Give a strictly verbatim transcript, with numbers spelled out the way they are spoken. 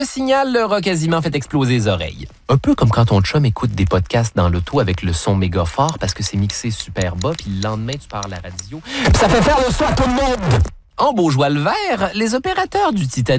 Le signal leur a quasiment fait exploser les oreilles. Un peu comme quand ton chum écoute des podcasts dans l'auto avec le son méga fort parce que c'est mixé super bas, puis le lendemain, tu pars à la radio, puis ça fait faire le son à tout le monde! En beau joie le vert, les opérateurs du Titanic